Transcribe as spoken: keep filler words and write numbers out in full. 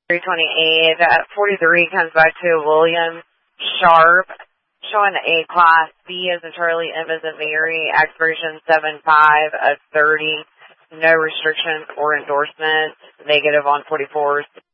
three twenty-eight. Uh, forty-three comes back to William Sharp, showing A class, B as in Charlie, M as in Mary, expiration seven five of thirty. No restrictions or endorsements. Negative on forty-fours.